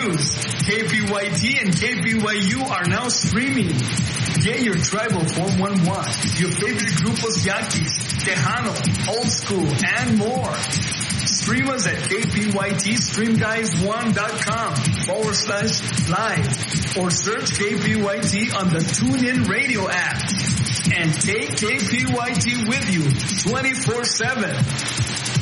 news. KPYT and KPYU are now streaming. Get your tribal 411, your favorite grupos yaquis, Tejano, Old School, and more. Stream us at kpytstreamguys1.com/live or search KPYT on the TuneIn Radio app. And take KPYT with you 24/7.